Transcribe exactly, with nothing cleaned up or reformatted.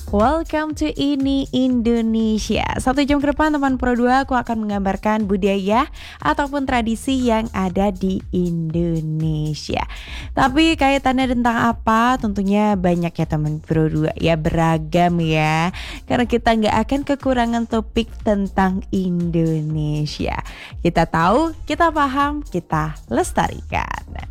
Welcome to Ini Indonesia. Satu jam ke depan teman Pro dua aku akan menggambarkan budaya ataupun tradisi yang ada di Indonesia. Tapi kaitannya tentang apa? Tentunya banyak ya teman Pro dua ya, beragam ya. Karena kita nggak akan kekurangan topik tentang Indonesia. Kita tahu, kita paham, kita lestarikan.